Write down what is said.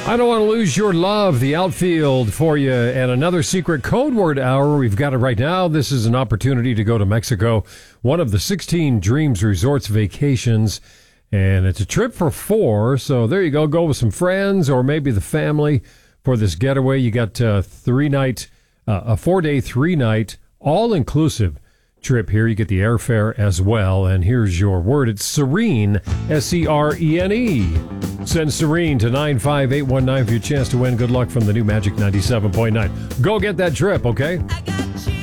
I don't want to lose your love, the outfield for you, and another secret code word hour. We've got it right now. This is an opportunity to go to Mexico, one of the 16 Dreams Resorts vacations, and it's a trip for 4. So there you go. Go with some friends or maybe the family for this getaway. You got a 4-day, 3-night, all-inclusive trip here. You get the airfare as well. And here's your word. It's serene, S-E-R-E-N-E. Send serene to 95819 for your chance to win. Good luck from the new Magic 97.9. Go get that trip, okay?